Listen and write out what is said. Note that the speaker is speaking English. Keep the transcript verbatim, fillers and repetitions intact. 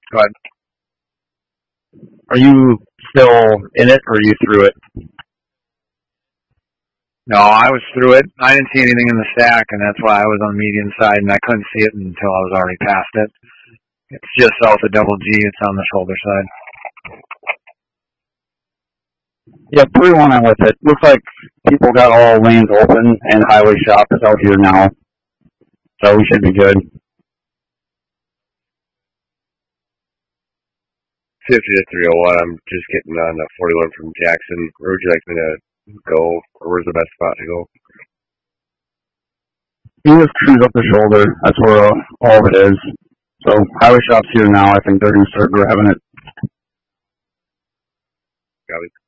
Go ahead. Are you still in it, or are you through it? No, I was through it. I didn't see anything in the stack, and that's why I was on the median side, and I couldn't see it until I was already past it. It's just south of Double G. It's on the shoulder side. Yeah, three one I'm with it. Looks like people got all lanes open, and highway shop is out here now. So we should be good. fifty to three oh one. I'm just getting on the forty-one from Jackson. Where would you like me to go, or where's the best spot to go? You just cruise up the shoulder. That's where uh, all of it is. So highway shop's here now. I think they're going to start grabbing it. Got it.